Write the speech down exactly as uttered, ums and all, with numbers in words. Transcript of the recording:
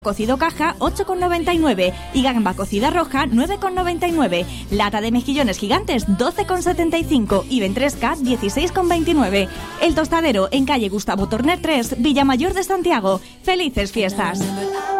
Cocido caja ocho con noventa y nueve y gamba cocida roja nueve con noventa y nueve. Lata de mejillones gigantes doce con setenta y cinco y ventresca dieciséis con veintinueve. El Tostadero en calle Gustavo Torner tres, Villamayor de Santiago. ¡Felices fiestas!